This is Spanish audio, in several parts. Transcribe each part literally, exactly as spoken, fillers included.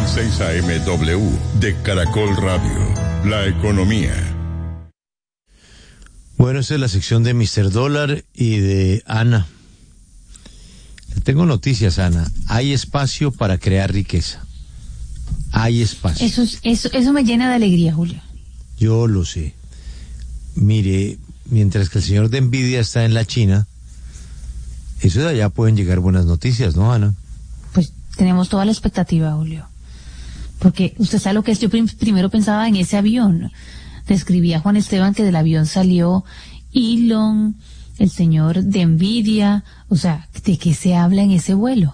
En seis A M W de Caracol Radio, la economía. Bueno, esta es la sección de mister Dólar y de Ana. Tengo noticias, Ana. Hay espacio para crear riqueza. Hay espacio. Eso, es, eso, eso me llena de alegría, Julio. Yo lo sé. Mire, mientras que el señor de Nvidia está en la China, eso de allá pueden llegar buenas noticias, ¿no, Ana? Pues tenemos toda la expectativa, Julio. Porque usted sabe lo que es. Yo prim- primero pensaba en ese avión. Describía Juan Esteban que del avión salió Elon, el señor de Nvidia. O sea, ¿de qué se habla en ese vuelo?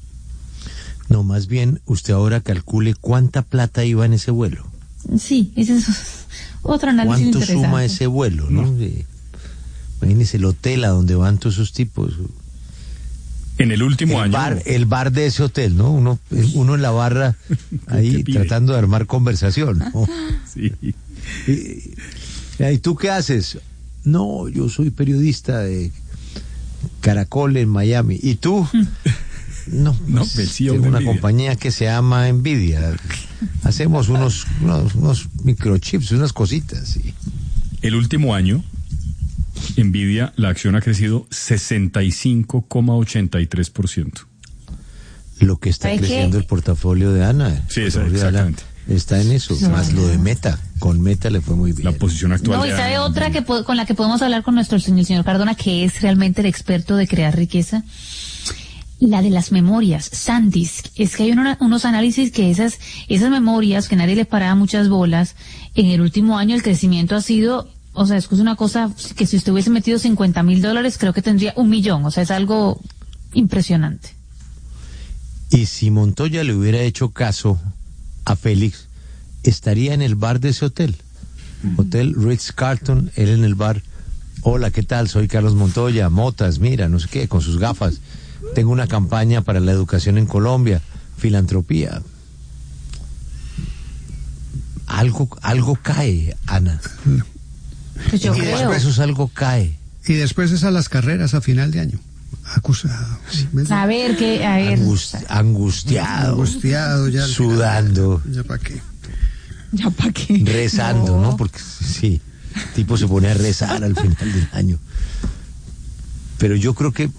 No, más bien usted ahora calcule cuánta plata iba en ese vuelo. Sí, ese es otro análisis ¿Cuánto interesante. suma ese vuelo, no? No. Sí. Imagínese el hotel a donde van todos esos tipos. En el último el año. Bar, el bar de ese hotel, ¿no? Uno, uno en la barra ahí tratando de armar conversación, ¿no? Sí. Y, ¿y tú qué haces? No, yo soy periodista de Caracol en Miami. ¿Y tú? No, No, pues, el C E O tengo de una Nvidia. compañía que se llama Nvidia. Hacemos unos, unos, unos microchips, unas cositas. Sí. El último año, Nvidia, la acción ha crecido sesenta y cinco coma ochenta y tres por ciento. Lo que está ¿Sabe creciendo qué? el portafoillo de Ana. Sí, El portafolio de Ana exactamente. está en eso, No. más lo de Meta. Con Meta le fue muy bien. La posición actual No, y de sabe Ana- otra que po- con la que podemos hablar con nuestro señor, señor Cardona, que es realmente el experto de crear riqueza. La de las memorias, SanDisk. Es que hay una- unos análisis que esas, esas memorias que nadie le paraba muchas bolas, en el último año el crecimiento ha sido, o sea, es que es una cosa que si usted hubiese metido cincuenta mil dólares, creo que tendría un millón. O sea, es algo impresionante. Y si Montoya le hubiera hecho caso a Félix, estaría en el bar de ese hotel. Hotel Ritz-Carlton, él en el bar. Hola, ¿qué tal? Soy Carlos Montoya, Motas, mira, no sé qué, con sus gafas. Tengo una campaña para la educación en Colombia, filantropía. Algo, algo cae, Ana. Pues yo En creo. diez pesos algo cae. Y después es a las carreras a final de año. Acusado. A ver, que, a ver. Angust- angustiado, Angustiado ya. al sudando, final. Ya para qué. ¿Ya para qué? rezando, ¿no? Porque sí, el tipo se pone a rezar al final del año. Pero yo creo que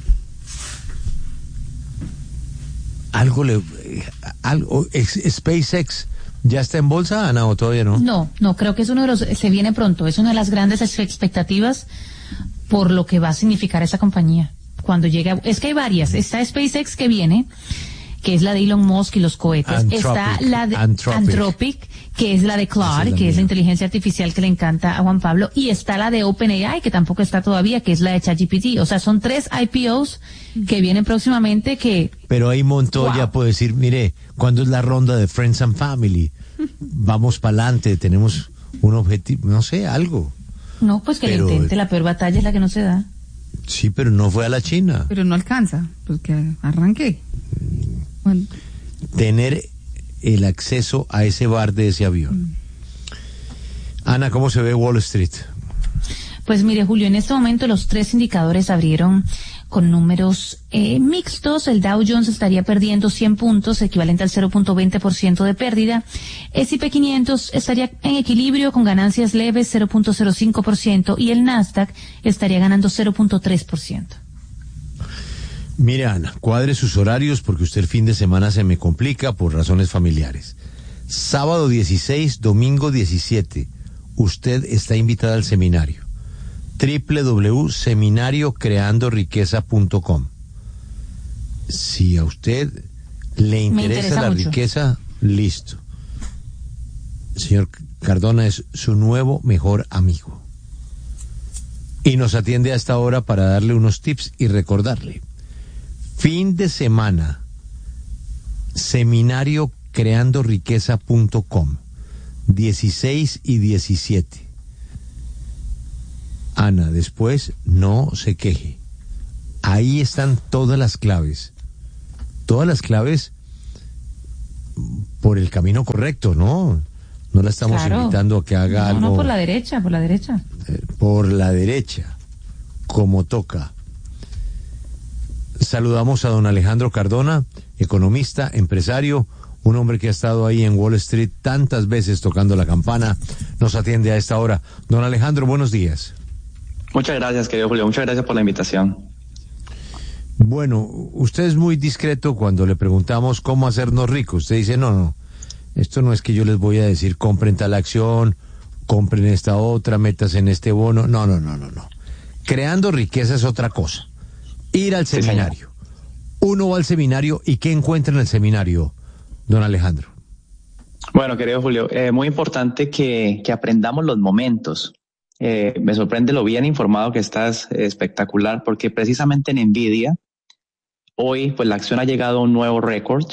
algo le... algo, ex- SpaceX ya está en bolsa, Ana, o todavía no? No, no, creo que es uno de los, se viene pronto, es una de las grandes ex- expectativas por lo que va a significar esa compañía. Cuando llega, es que hay varias, está SpaceX que viene, que es la de Elon Musk y los cohetes, Anthropic, está la de Anthropic. Anthropic, que es la de Claude, Esa es la que es mía. la inteligencia artificial que le encanta a Juan Pablo, y está la de OpenAI, que tampoco está todavía, que es la de ChatGPT. O sea, son tres I P Os que vienen próximamente que... Pero ahí Montoya Wow. puede decir, mire, ¿cuándo es la ronda de Friends and Family? Vamos para adelante, tenemos un objetivo, no sé, algo. No, pues que Pero- le intente, la peor batalla es la que no se da. Sí, pero no fue a la China. Pero no alcanza, pues que arranque. Bueno, Tener el acceso a ese bar de ese avión. Ana, ¿cómo se ve Wall Street? Pues mire, Julio, en este momento los tres indicadores abrieron con números eh, mixtos. El Dow Jones estaría perdiendo cien puntos, equivalente al cero punto veinte por ciento de pérdida. S y P quinientos estaría en equilibrio con ganancias leves, cero punto cero cinco por ciento, y el Nasdaq estaría ganando cero punto tres por ciento. Mire, Ana, cuadre sus horarios porque usted el fin de semana se me complica por razones familiares. Sábado dieciséis, domingo diecisiete, usted está invitada al seminario. doble u doble u doble u punto seminario creando riqueza punto com. Si a usted le interesa, interesa la mucho. riqueza, listo. Señor Cardona es su nuevo mejor amigo. Y nos atiende a esta hora para darle unos tips y recordarle. Fin de semana, seminario creando riqueza punto com, dieciséis y diecisiete. Ana, después no se queje. Ahí están todas las claves. Todas las claves por el camino correcto, ¿no? No la estamos Claro. invitando a que haga No, algo no, por la derecha, por la derecha. eh, por la derecha, como toca. Saludamos a don Alejandro Cardona, economista, empresario. un hombre que ha estado ahí en Wall Street tantas veces tocando la campana, nos atiende a esta hora. Don Alejandro, buenos días. Muchas gracias, querido Julio. Muchas gracias por la invitación. Bueno, usted es muy discreto cuando le preguntamos cómo hacernos ricos. Usted dice, no, no, esto no es que yo les voy a decir compren tal acción, compren esta otra, metas en este bono. No, no, no, no, no. Creando riqueza es otra cosa. Ir al seminario. Uno va al seminario y ¿qué encuentra en el seminario, don Alejandro? Bueno, querido Julio, eh, muy importante que, que aprendamos los momentos. Eh, me sorprende lo bien informado que estás, eh, espectacular, porque precisamente en Nvidia, hoy pues la acción ha llegado a un nuevo récord.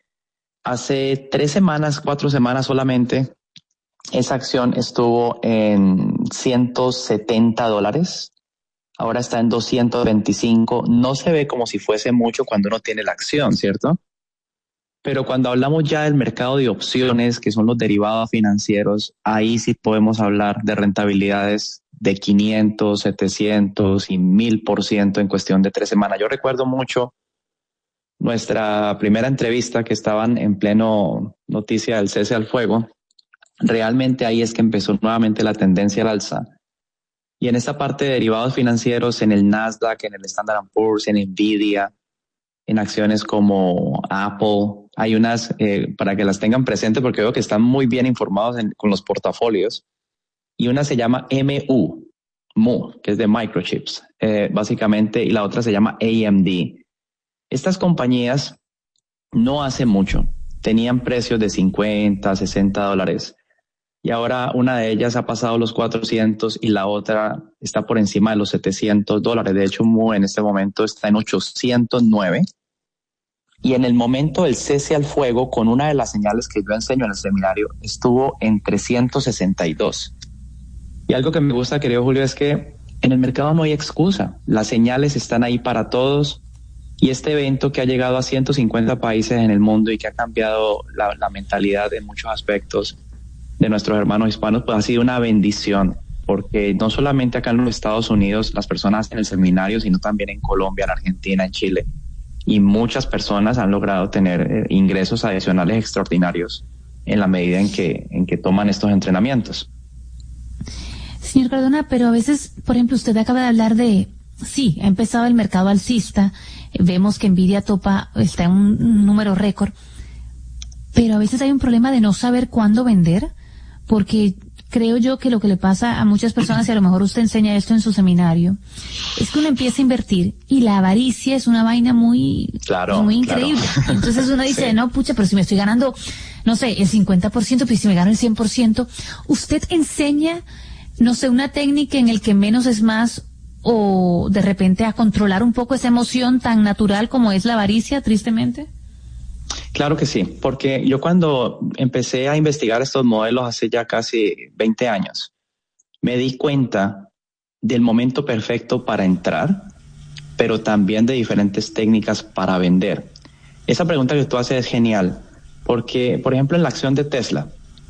Hace tres semanas, cuatro semanas solamente, esa acción estuvo en ciento setenta dólares. Ahora está en doscientos veinticinco. No se ve como si fuese mucho cuando uno tiene la acción, ¿cierto? Pero cuando hablamos ya del mercado de opciones, que son los derivados financieros, ahí sí podemos hablar de rentabilidades de quinientos, setecientos y mil por ciento en cuestión de tres semanas. Yo recuerdo mucho nuestra primera entrevista que estaban en pleno noticia del cese al fuego. Realmente ahí es que empezó nuevamente la tendencia al alza. Y en esta parte de derivados financieros, en el Nasdaq, en el Standard and Poor's, en Nvidia, en acciones como Apple, hay unas, eh, para que las tengan presentes porque veo que están muy bien informados en, con los portafolios. Y una se llama M U, M U, que es de microchips, eh, básicamente, y la otra se llama A M D. Estas compañías no hace mucho tenían precios de cincuenta, sesenta dólares. Y ahora una de ellas ha pasado los cuatrocientos y la otra está por encima de los setecientos dólares. De hecho, M U en este momento está en ochocientos nueve. Y en el momento del cese al fuego, con una de las señales que yo enseño en el seminario, estuvo en trescientos sesenta y dos. Y algo que me gusta, querido Julio, es que en el mercado no hay excusa. Las señales están ahí para todos. Y este evento que ha llegado a ciento cincuenta países en el mundo y que ha cambiado la, la mentalidad en muchos aspectos de nuestros hermanos hispanos, pues ha sido una bendición, porque no solamente acá en los Estados Unidos las personas hacen el seminario, sino también en Colombia, en Argentina, en Chile, y muchas personas han logrado tener eh, ingresos adicionales extraordinarios en la medida en que, en que toman estos entrenamientos. Señor Cardona, pero a veces, por ejemplo, usted acaba de hablar de, sí, ha empezado el mercado alcista, vemos que Nvidia topa, está en un número récord, pero a veces hay un problema de no saber cuándo vender, porque creo yo que lo que le pasa a muchas personas, y a lo mejor usted enseña esto en su seminario, es que uno empieza a invertir y la avaricia es una vaina muy, claro, muy increíble. Claro. Entonces uno dice, sí. no, pucha, pero si me estoy ganando, no sé, el cincuenta por ciento, pues si me gano el cien por ciento, usted enseña, no sé, una técnica en el que menos es más, o de repente a controlar un poco esa emoción tan natural como es la avaricia, tristemente. Claro que sí, porque yo cuando empecé a investigar estos modelos hace ya casi veinte años, me di cuenta del momento perfecto para entrar, pero también de diferentes técnicas para vender. Esa pregunta que tú haces es genial, porque, por ejemplo, en la acción de Tesla,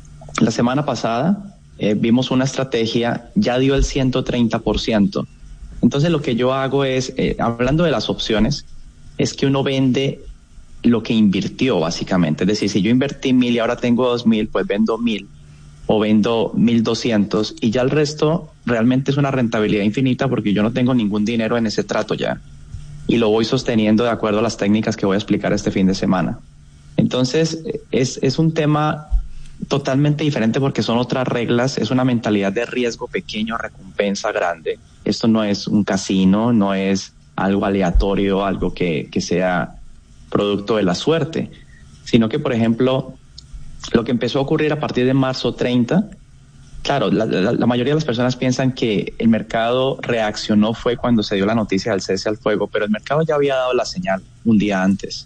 la semana pasada eh, vimos una estrategia, ya dio el ciento treinta por ciento. Entonces lo que yo hago es, eh, hablando de las opciones, es que uno vende lo que invirtió básicamente. Es decir, si yo invertí mil y ahora tengo dos mil, pues vendo mil o vendo mil doscientos y ya el resto realmente es una rentabilidad infinita porque yo no tengo ningún dinero en ese trato ya y lo voy sosteniendo de acuerdo a las técnicas que voy a explicar este fin de semana. Entonces es, es un tema totalmente diferente porque son otras reglas, es una mentalidad de riesgo pequeño, recompensa grande. Esto no es un casino, no es algo aleatorio, algo que, que sea producto de la suerte, sino que, por ejemplo, lo que empezó a ocurrir a partir de marzo treinta, claro, la, la, la mayoría de las personas piensan que el mercado reaccionó fue cuando se dio la noticia del cese al fuego, pero el mercado ya había dado la señal un día antes.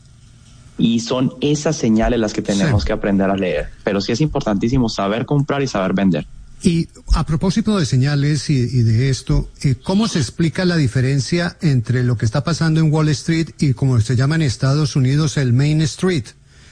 Y son esas señales las que tenemos sí. que aprender a leer. Pero sí es importantísimo saber comprar y saber vender. Y a propósito de señales y, y de esto, ¿cómo se explica la diferencia entre lo que está pasando en Wall Street y como se llama en Estados Unidos el Main Street?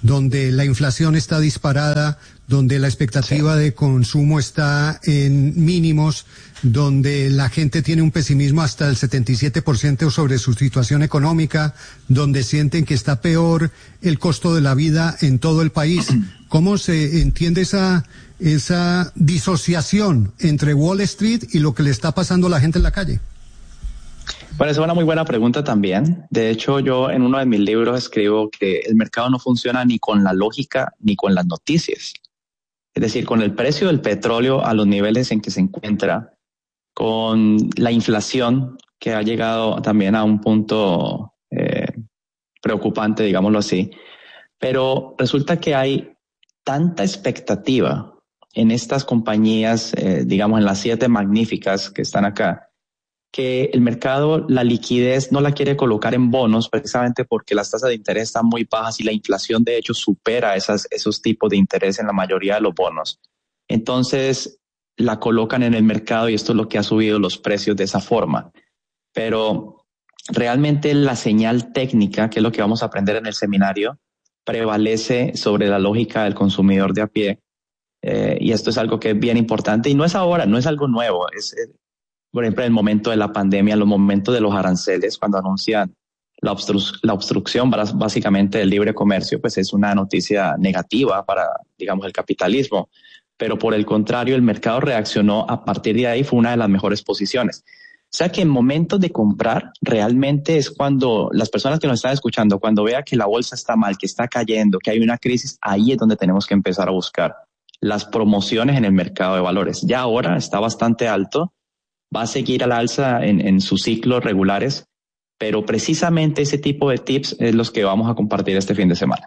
donde la inflación está disparada, donde la expectativa de consumo está en mínimos, donde la gente tiene un pesimismo hasta el setenta y siete por ciento sobre su situación económica, donde sienten que está peor el costo de la vida en todo el país. ¿Cómo se entiende esa, esa disociación entre Wall Street y lo que le está pasando a la gente en la calle? Bueno, esa es una muy buena pregunta también. De hecho, yo en uno de mis libros escribo que el mercado no funciona ni con la lógica ni con las noticias. Es decir, con el precio del petróleo a los niveles en que se encuentra, con la inflación que ha llegado también a un punto eh, preocupante, digámoslo así. Pero resulta que hay tanta expectativa en estas compañías, eh, digamos en las siete magníficas que están acá, que el mercado la liquidez no la quiere colocar en bonos precisamente porque las tasas de interés están muy bajas y la inflación de hecho supera esas, esos tipos de interés en la mayoría de los bonos. Entonces la colocan en el mercado y esto es lo que ha subido los precios de esa forma. Pero realmente la señal técnica, que es lo que vamos a aprender en el seminario, prevalece sobre la lógica del consumidor de a pie. Eh, y esto es algo que es bien importante y no es ahora, no es algo nuevo. Es, es por ejemplo, en el momento de la pandemia, los momentos de los aranceles, cuando anuncian la, obstru- la obstrucción básicamente del libre comercio, pues es una noticia negativa para, digamos, el capitalismo. Pero por el contrario, el mercado reaccionó a partir de ahí, fue una de las mejores posiciones. O sea que en momentos de comprar, realmente es cuando las personas que nos están escuchando, cuando vea que la bolsa está mal, que está cayendo, que hay una crisis, ahí es donde tenemos que empezar a buscar las promociones en el mercado de valores. Ya ahora está bastante alto, va a seguir al alza en, en sus ciclos regulares, pero precisamente ese tipo de tips es los que vamos a compartir este fin de semana.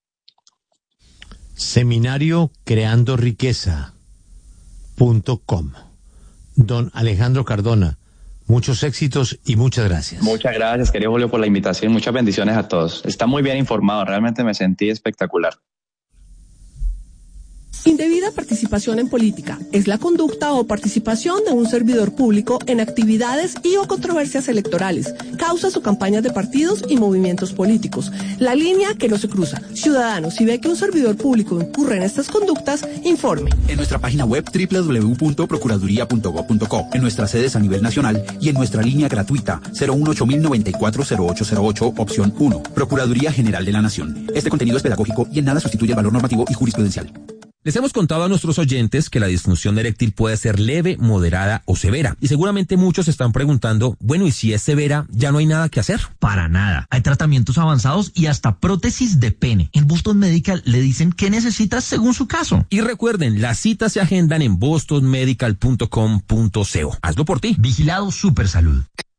Seminario creando riqueza punto com. Don Alejandro Cardona, muchos éxitos y muchas gracias. Muchas gracias, querido Julio, por la invitación. Muchas bendiciones a todos. Está muy bien informado, realmente me sentí espectacular. Indebida participación en política es la conducta o participación de un servidor público en actividades y o controversias electorales, causas o campañas de partidos y movimientos políticos. La línea que no se cruza. Ciudadanos, si ve que un servidor público incurre en estas conductas, informe. En nuestra página web doble u doble u doble u punto procuraduría punto gob punto co, en nuestras sedes a nivel nacional y en nuestra línea gratuita cero uno ocho mil noventa y cuatro cero ocho cero ocho, opción uno. Procuraduría General de la Nación. Este contenido es pedagógico y en nada sustituye el valor normativo y jurisprudencial. Les hemos contado a nuestros oyentes que la disfunción eréctil puede ser leve, moderada o severa. Y seguramente muchos se están preguntando, bueno, ¿y si es severa, ya no hay nada que hacer? Para nada. Hay tratamientos avanzados y hasta prótesis de pene. En Boston Medical le dicen qué necesitas según su caso. Y recuerden, las citas se agendan en boston medical punto com punto co. Hazlo por ti. Vigilado Supersalud.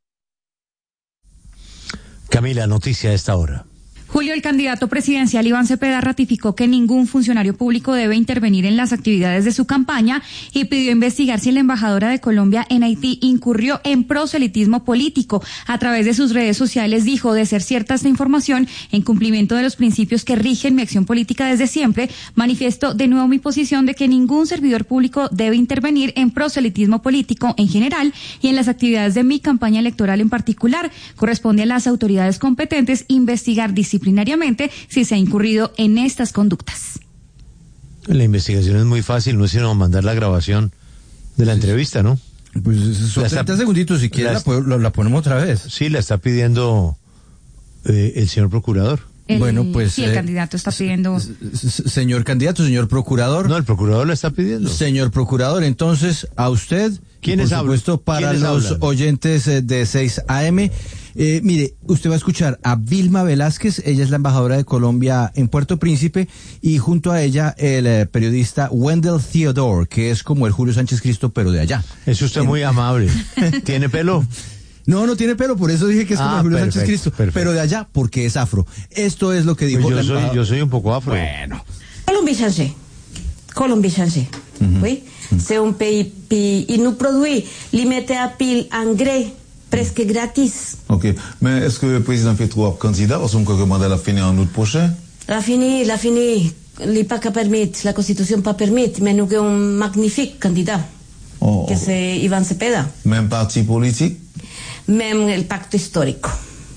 Camila, noticia a esta hora. Julio, el candidato presidencial Iván Cepeda ratificó que ningún funcionario público debe intervenir en las actividades de su campaña y pidió investigar si la embajadora de Colombia en Haití incurrió en proselitismo político. A través de sus redes sociales dijo, de ser cierta esta información, en cumplimiento de los principios que rigen mi acción política desde siempre, manifiesto de nuevo mi posición de que ningún servidor público debe intervenir en proselitismo político en general y en las actividades de mi campaña electoral en particular. Corresponde a las autoridades competentes investigar disciplinariamente si se ha incurrido en estas conductas. La investigación es muy fácil, no es sino mandar la grabación de la entrevista, ¿no? Pues son treinta está, segunditos, si quieres la, la, la ponemos otra vez. Sí, la está pidiendo eh, el señor procurador. El, bueno, pues sí, el eh, candidato está pidiendo. Señor candidato, señor procurador. No, el procurador la está pidiendo. Señor procurador, entonces a usted, ¿quiénes por supuesto para los hablan? oyentes de seis A M, eh, mire, usted va a escuchar a Vilma Velázquez, ella es la embajadora de Colombia en Puerto Príncipe, y junto a ella el eh, periodista Wendell Theodore, que es como el Julio Sánchez Cristo, pero de allá. Es usted muy amable. ¿Tiene pelo? No, no tiene pelo, por eso dije que es como ah, Julio perfecto, Sánchez Cristo, perfecto. Pero de allá porque es afro. Esto es lo que dijo pues yo la soy, yo soy un poco afro. Bueno. Colombie changé. Colombie changé. Mm-hmm. Oui. Mm-hmm. C'est un pays, pays, il nous produit, il mettait à pile engrais presque gratis. Ok. Mais est-ce que le président fait trop candidat parce qu'on peut commander la fin en août prochain? La fini, la fini. Il pas qu'à permettre, la constitution pas permettre, mais nous avons un magnifique candidat. Oh, que oh. C'est Iván Cepeda. Même parti politique? Même el pacto histórico.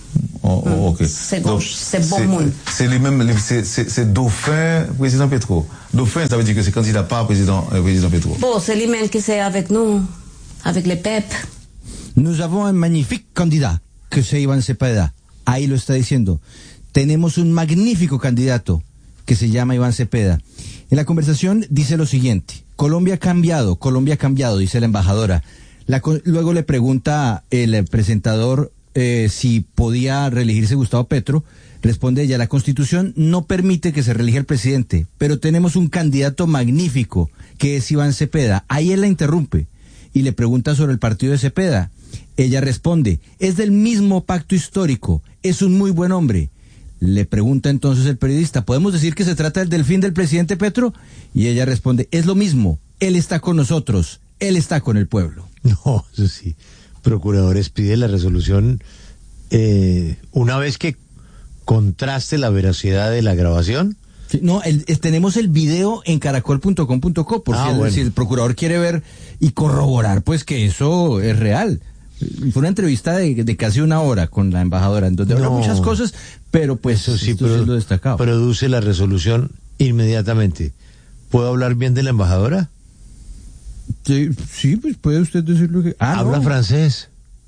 Oh, oh, ok. C'est Donc, gauche, c'est bon monde. C'est les mêmes, les- c'est- c'est c'est Dauphin, président Petro. Dauphin, ça veut dire que c'est candidat pas président, euh, président Petro. Bon, c'est lui-même qui c'est avec nous, avec les P E P. Nous avons un magnifique candidat, que es Iván Cepeda. Ahí lo está diciendo. Tenemos un magnífico candidato, que se llama Iván Cepeda. En la conversación dice lo siguiente: Colombia ha cambiado, Colombia ha cambiado, dice la embajadora. La co- luego le pregunta el presentador eh, si podía reelegirse Gustavo Petro. Responde ella: la Constitución no permite que se reelija el presidente, pero tenemos un candidato magnífico, que es Iván Cepeda. Ahí él la interrumpe y le pregunta sobre el partido de Cepeda. Ella responde: es del mismo pacto histórico, es un muy buen hombre. Le pregunta entonces el periodista: ¿podemos decir que se trata del delfín del presidente Petro? Y ella responde: es lo mismo, él está con nosotros, él está con el pueblo. No, eso sí. Procuradores pide la resolución eh, una vez que contraste la veracidad de la grabación. Sí, no, el- el- tenemos el video en caracol punto com punto co, por Ah, si, el, bueno. si el procurador quiere ver y corroborar pues que eso es real. Fue una entrevista de, de casi una hora con la embajadora, en donde habló No. muchas cosas, pero pues Eso sí, esto sí es lo destacado. produce la resolución inmediatamente. ¿Puedo hablar bien de la embajadora? Sí, sí, pues puede usted decir lo que... Ah, Habla no. francés.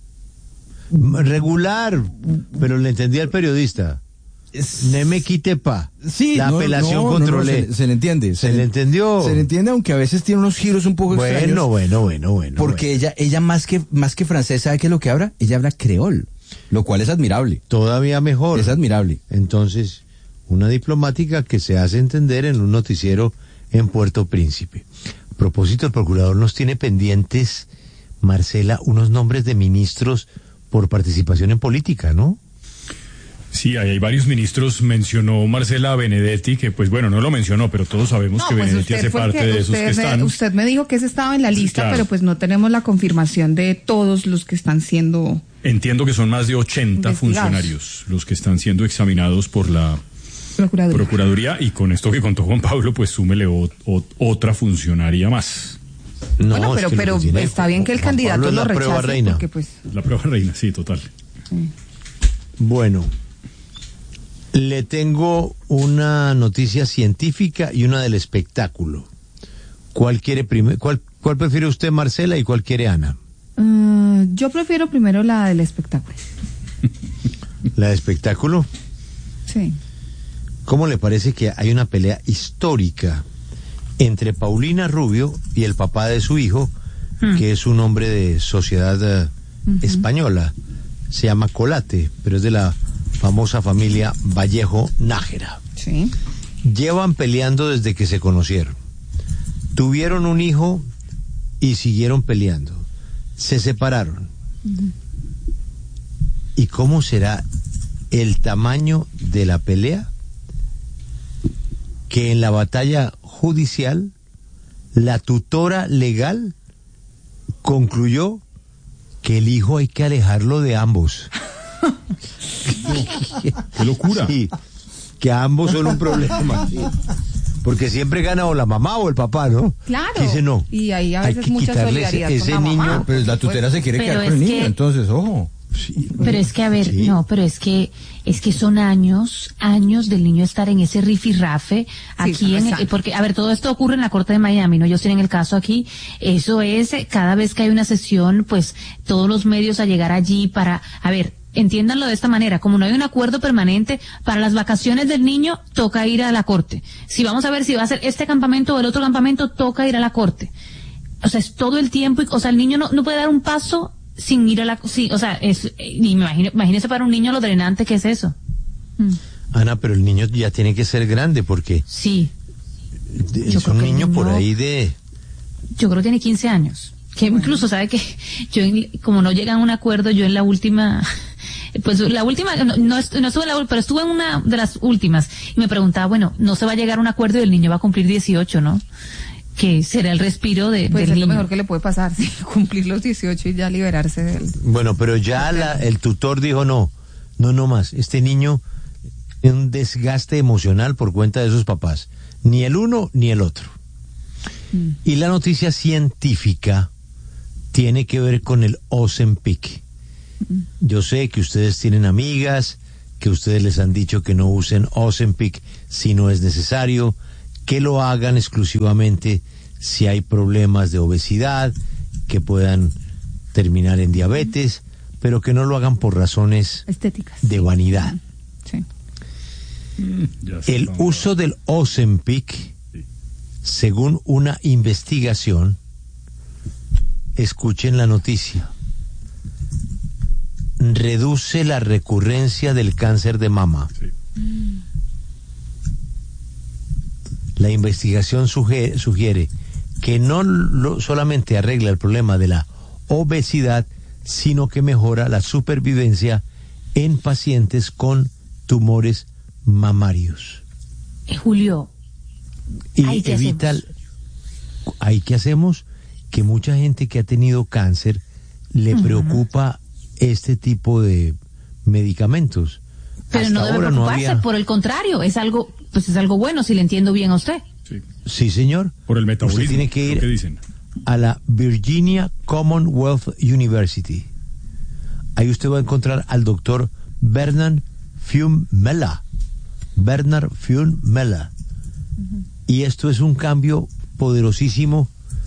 Regular, pero le entendí al periodista. Ne me quite pa. Sí, la no, apelación no, no, no, controlé. se, se le entiende. Se le entendió. Se le entiende, aunque a veces tiene unos giros un poco Bueno, extraños. bueno, bueno, bueno. Porque ella, ella más que, más que francés, ¿sabe qué es lo que habla? Ella habla creol, lo cual es admirable. Todavía mejor. Es admirable. Entonces, una diplomática que se hace entender en un noticiero en Puerto Príncipe. A propósito, el procurador nos tiene pendientes, Marcela, unos nombres de ministros por participación en política, ¿no? Sí, ahí hay varios ministros. Mencionó Marcela Benedetti, que pues bueno, no lo mencionó, pero todos sabemos No, que pues Benedetti usted hace fue el parte que- de esos usted que me- están. Usted me dijo que ese estaba en la lista, Claro. pero pues no tenemos la confirmación de todos los que están siendo... Entiendo que son más de ochenta Investigados. funcionarios los que están siendo examinados por la Procuraduría. Procuraduría, y con esto que contó Juan Pablo, pues súmele o- o- otra funcionaria más. No, bueno, es pero, que lo pero que tiene está bien que el Juan Pablo candidato es lo la prueba rechace, reina. porque pues... La prueba reina, sí, total. Bueno, le tengo una noticia científica y una del espectáculo. ¿Cuál quiere primero? ¿Cuál, cuál prefiere usted, Marcela, y cuál quiere Ana? Mm, yo prefiero primero la del espectáculo. ¿La de espectáculo? Sí. ¿Cómo le parece que hay una pelea histórica entre Paulina Rubio y el papá de su hijo, Hmm. que es un hombre de sociedad eh, Ujú. española? Se llama Colate, pero es de la famosa familia Vallejo Nájera. Sí. Llevan peleando desde que se conocieron. Tuvieron un hijo y siguieron peleando. Se separaron. ¿Y cómo será el tamaño de la pelea? Que en la batalla judicial, la tutora legal concluyó que el hijo hay que alejarlo de ambos. ¡Qué locura! Sí, que ambos son un problema. Sí. Porque siempre gana o la mamá o el papá, ¿no? Claro. Que dice no. Y ahí a hay veces que mucha quitarle solidaridad ese, con ese la mamá. niño. Pero la tutera se quiere Pero quedar con el es niño, que- entonces, ojo. Pero es que, a ver, Sí. no, pero es que es que son años, años del niño estar en ese rifirrafe aquí en el, porque, a ver, todo esto ocurre en la Corte de Miami, ¿no? Ellos tienen el caso aquí. Eso es, eh, cada vez que hay una sesión, pues, todos los medios a llegar allí para, a ver, entiéndanlo de esta manera, como no hay un acuerdo permanente, para las vacaciones del niño toca ir a la Corte. Si vamos a ver si va a ser este campamento o el otro campamento, toca ir a la Corte. O sea, es todo el tiempo, y, o sea, el niño no, no puede dar un paso sin ir a la, sí, o sea, es, y me imagino, imagínese para un niño lo drenante que es eso. Mm. Ana, pero el niño ya tiene que ser grande porque Sí, es Yo creo un que el niño por niño- ahí de... yo creo que tiene quince años. Que incluso, ¿sabe que yo, en- como no llegan a un acuerdo, yo en la última, pues la última, no, no, est- no estuve en la última, pero estuve en una de las últimas, y me preguntaba, bueno, no se va a llegar a un acuerdo y el niño va a cumplir dieciocho, ¿no? Que será el respiro de, Pues del es lo niño. mejor que le puede pasar, sí, cumplir los dieciocho y ya liberarse de él. Bueno, pero ya la, el tutor dijo no, no, no más. Este niño tiene un desgaste emocional por cuenta de sus papás. Ni el uno ni el otro. Mm. Y la noticia científica tiene que ver con el Ozempic. Yo sé que ustedes tienen amigas que ustedes les han dicho que no usen Ozempic si no es necesario, que lo hagan exclusivamente si hay problemas de obesidad, que puedan terminar en diabetes, pero que no lo hagan por razones estéticas, de vanidad. Sí. El uso del Ozempic, según una investigación, escuchen la noticia, reduce la recurrencia del cáncer de mama. Sí. La investigación sugiere, sugiere que no lo, solamente arregla el problema de la obesidad, sino que mejora la supervivencia en pacientes con tumores mamarios. Eh, Julio, y ¿ahí qué evita, hacemos? ¿Ahí qué hacemos? Que mucha gente que ha tenido cáncer le uh-huh. preocupa este tipo de medicamentos. Pero Hasta no debe ahora preocuparse, no había... por el contrario, es algo, pues es algo bueno, si le entiendo bien a usted. Sí, sí señor. Por el metabolismo. Usted tiene que ir ¿qué dicen? a la Virginia Commonwealth University. Ahí usted va a encontrar al doctor Bernard Fiumella. Bernard Fiumella. Uh-huh. Y esto es un cambio poderosísimo,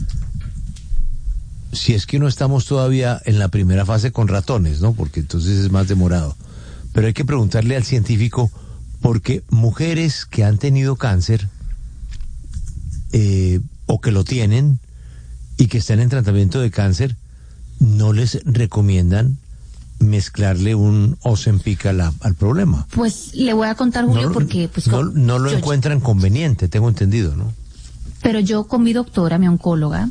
si es que no estamos todavía en la primera fase con ratones, ¿no? Porque entonces es más demorado. Pero hay que preguntarle al científico, porque mujeres que han tenido cáncer eh, o que lo tienen y que están en tratamiento de cáncer, no les recomiendan mezclarle un Ozempic a la, al problema. Pues le voy a contar, Julio, no, porque... pues no, con, no lo yo, encuentran conveniente, tengo entendido, ¿no? Pero yo con mi doctora, mi oncóloga,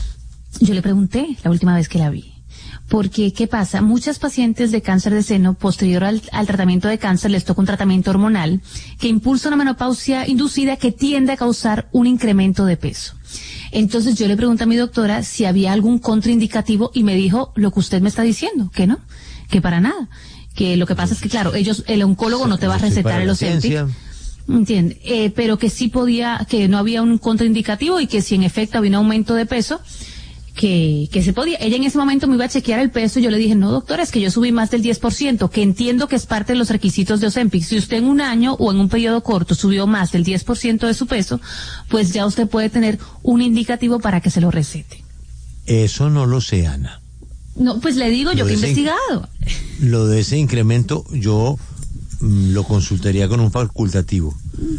yo le pregunté la última vez que la vi. Porque, ¿qué pasa? Muchas pacientes de cáncer de seno, posterior al, al tratamiento de cáncer, les toca un tratamiento hormonal que impulsa una menopausia inducida que tiende a causar un incremento de peso. Entonces yo le pregunté a mi doctora si había algún contraindicativo y me dijo lo que usted me está diciendo, que no, que para nada. Que lo que pasa es que, claro, ellos, el oncólogo no te va a recetar el Ozempic. Entiende, eh, pero que sí podía, que no había un contraindicativo y que si en efecto había un aumento de peso, que, que se podía. Ella en ese momento me iba a chequear el peso y yo le dije, no doctora, es que yo subí más del diez por ciento, que entiendo que es parte de los requisitos de Ozempic. Si usted en un año o en un periodo corto subió más del diez por ciento de su peso, pues ya usted puede tener un indicativo para que se lo recete. Eso no lo sé, Ana. No, pues le digo, yo que he investigado. Lo de ese incremento yo mm, lo consultaría con un facultativo.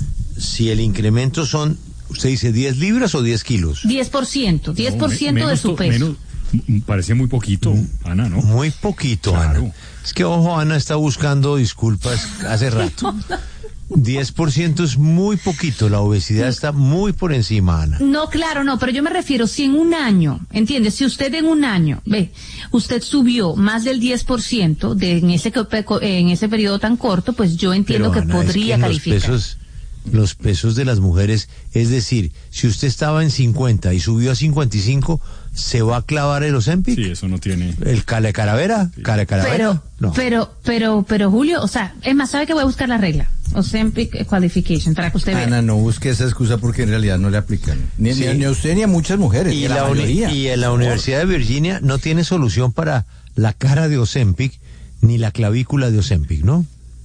Si el incremento son, usted dice diez libras o diez kilos. diez por ciento, diez por ciento no, de su peso. Menos, parece muy poquito, Ana, ¿no? Muy poquito, claro. Ana. Es que, ojo, Ana está buscando disculpas hace rato. diez por ciento es muy poquito, la obesidad está muy por encima, Ana. No, claro, no, pero yo me refiero, si en un año, ¿entiendes? Si usted en un año, ve, usted subió más del diez por ciento de, en, ese, en ese periodo tan corto, pues yo entiendo pero, que Ana, podría es que calificar. Los pesos, los pesos de las mujeres, es decir, si usted estaba en cincuenta y subió a cincuenta y cinco, ¿se va a clavar el Ozempic? Sí, eso no tiene... ¿El Cale Calavera? Sí. ¿Cale Calavera? Pero, no. pero, pero, pero, Julio, o sea, es más, ¿sabe que voy a buscar la regla? Ozempic Qualification, para que usted vea. Ana, no busque esa excusa porque en realidad no le aplican. Ni, sí. ni a usted ni a muchas mujeres. Y, la la mayoría. y en la Universidad de Virginia no tiene solución para la cara de Ozempic ni la clavícula de Ozempic, ¿no?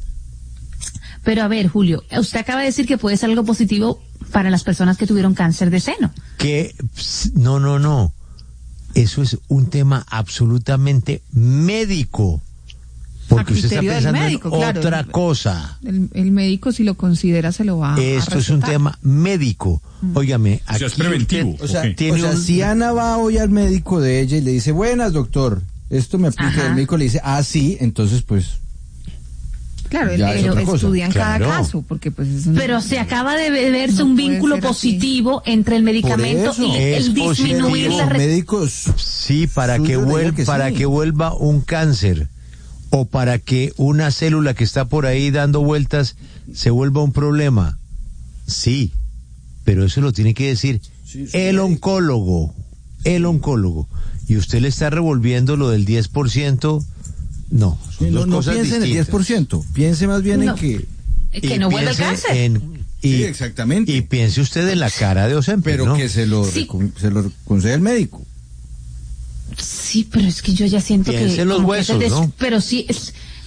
Pero a ver, Julio, usted acaba de decir que puede ser algo positivo para las personas que tuvieron cáncer de seno. Que, no, no, no. Eso es un tema absolutamente médico. Porque usted está pensando médico, en claro, otra cosa. El, el médico, si lo considera, se lo va a Esto a es un tema médico. Mm. Óigame, o sea, es preventivo. Usted, o sea, okay. tiene o sea un... si Ana va hoy al médico de ella y le dice, buenas, doctor, esto me aplica, Ajá. el médico le dice, ah, sí, entonces pues... Claro, pero estudian claro. cada caso, porque pues es una... Pero se acaba de verse no un vínculo positivo así. Entre el medicamento y el disminuir la... Los médicos... Sí, para que, vuelva, que para sí. que vuelva un cáncer o para que una célula que está por ahí dando vueltas se vuelva un problema. Sí, pero eso lo tiene que decir sí, el oncólogo, el oncólogo. Y usted le está revolviendo lo del diez por ciento... No, son no, dos no cosas piense distintas. en el diez por ciento, piense más bien no, en que... Que no vuelva el cáncer. En, y, sí, exactamente. Y piense usted en la cara de Ozempic, Pero ¿no? que se lo, sí. se lo concede el médico. Sí, pero es que yo ya siento piense que... en los huesos, des... ¿no? Pero sí, es...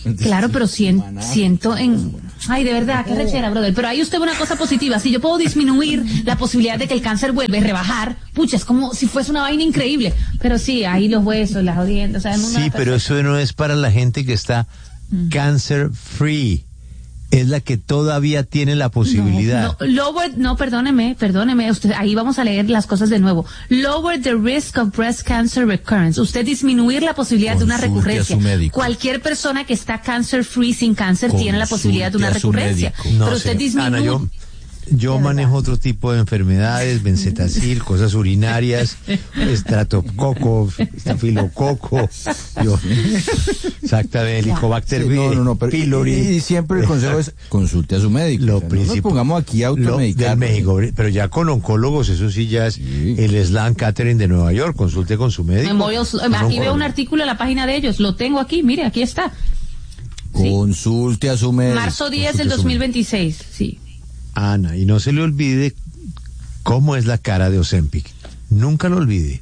Claro, pero cien, siento en... Ay, de verdad, qué rechera, brother. Pero ahí usted ve una cosa positiva. Si yo puedo disminuir la posibilidad de que el cáncer vuelva y rebajar, pucha, es como si fuese una vaina increíble. Pero sí, ahí los huesos, las jodiendas, o sea, no sí, pero eso no es para la gente que está mm. cancer free. Es la que todavía tiene la posibilidad. No, no, lower, no, perdóneme, perdóneme, usted, ahí vamos a leer las cosas de nuevo. Lower the risk of breast cancer recurrence. Usted disminuir la posibilidad Consulte de una recurrencia. Cualquier persona que está cancer free sin cáncer Consulte tiene la posibilidad de una recurrencia. No pero sé. usted disminuye. Ana, yo, yo manejo otro tipo de enfermedades, bencetacil, cosas urinarias, estratococo, estafilococo, yo, exactamente, helicobacter sí, no, no, no, pero, pylori. Y, y siempre el consejo es consulte a su médico. Lo o sea, no nos pongamos aquí a automedicar. Del México, pero ya con oncólogos, eso sí ya es sí. el Slam Catering de Nueva York, consulte con su médico. Memorial, aquí veo un artículo en la página de ellos, lo tengo aquí, mire, aquí está. Consulte sí. a su médico. Marzo diez del dos mil veintiséis, sí. Ana, y no se le olvide cómo es la cara de Ozempic. Nunca lo olvide.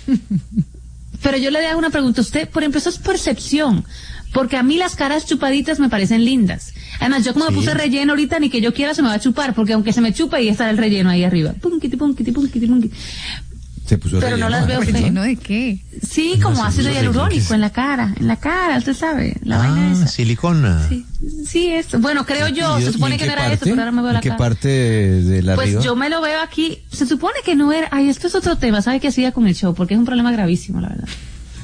Pero yo le hago una pregunta. Usted, por ejemplo, eso es percepción. Porque a mí las caras chupaditas me parecen lindas. Además, yo como sí. me puse relleno ahorita, ni que yo quiera se me va a chupar. Porque aunque se me chupa, ahí está el relleno ahí arriba. Punquiti, punquiti, punquiti, punquiti. Se puso pero relleno. no las veo feas. ¿Relleno de qué? Sí, como no, ácido hialurónico en la cara, en la cara, usted sabe, la ah, vaina esa. silicona. Sí, sí, eso. Bueno, creo yo, se supone que no era eso, pero ahora me veo la ¿Qué cara. ¿Qué parte de la Pues arriba? yo me lo veo aquí, se supone que no era, ay, esto es otro tema, ¿sabe qué hacía con el show? Porque es un problema gravísimo, la verdad.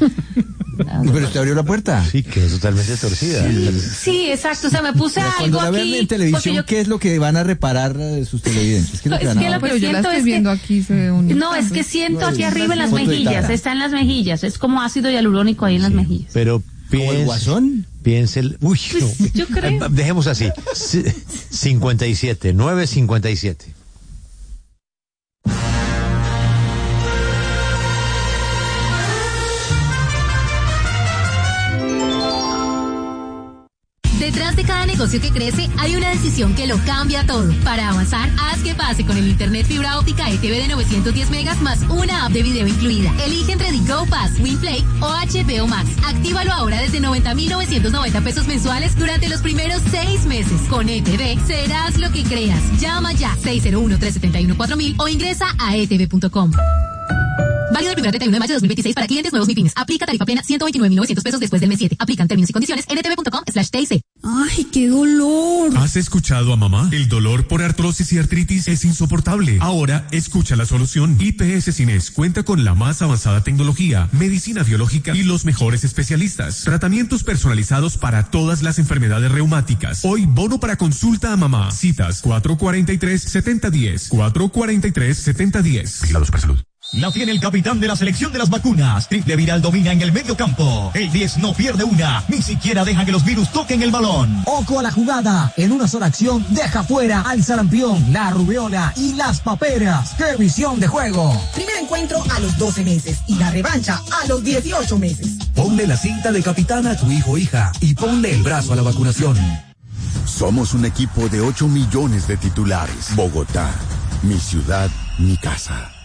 Pero usted abrió la puerta. Sí, quedó totalmente torcida. Sí, sí, exacto. O sea, me puse pero algo cuando la aquí. Vean en televisión, yo... ¿qué es lo que van a reparar de sus televidentes? ¿Qué no, es lo que, es que lo pero que yo la estoy es viendo que... aquí. Se ve un... No, es que siento no, aquí arriba en las foto mejillas. Está en las mejillas. Es como ácido hialurónico ahí en sí, las mejillas. Pero ¿como el guasón? Piense el... Uy, pues, no. Yo creo. Dejemos así. cincuenta y siete, nueve cincuenta y siete. Detrás de cada negocio que crece hay una decisión que lo cambia todo. Para avanzar, haz que pase con el internet fibra óptica E T V de novecientos diez megas más una app de video incluida. Elige entre Go Pass, WinPlay o H B O Max. Actívalo ahora desde noventa mil novecientos noventa pesos mensuales durante los primeros seis meses. Con E T V serás lo que creas. Llama ya seis cero uno, tres siete uno, cuatro mil o ingresa a e t v punto com. Válido el primero treinta y uno de mayo de dos mil veintiséis para clientes nuevos MIPYMES. Aplica tarifa plena ciento veintinueve mil novecientos pesos después del mes siete. Aplican términos y condiciones en e t v punto com slash t i c. ¡Ay, qué dolor! ¿Has escuchado a mamá? El dolor por artrosis y artritis es insoportable. Ahora, escucha la solución. I P S Cines cuenta con la más avanzada tecnología, medicina biológica y los mejores especialistas. Tratamientos personalizados para todas las enfermedades reumáticas. Hoy, bono para consulta a mamá. Citas cuatro cuarenta y tres, setenta diez. cuatro cuarenta y tres, setenta diez. Vigilados para salud. La tiene el capitán de la selección de las vacunas. Triple Viral domina en el medio campo. El diez no pierde una. Ni siquiera deja que los virus toquen el balón. Ojo a la jugada. En una sola acción deja fuera al sarampión, la rubiola y las paperas. ¡Qué visión de juego! Primer encuentro a los doce meses y la revancha a los dieciocho meses. Ponle la cinta de capitán a tu hijo o hija y ponle el brazo a la vacunación. Somos un equipo de ocho millones de titulares. Bogotá, mi ciudad, mi casa.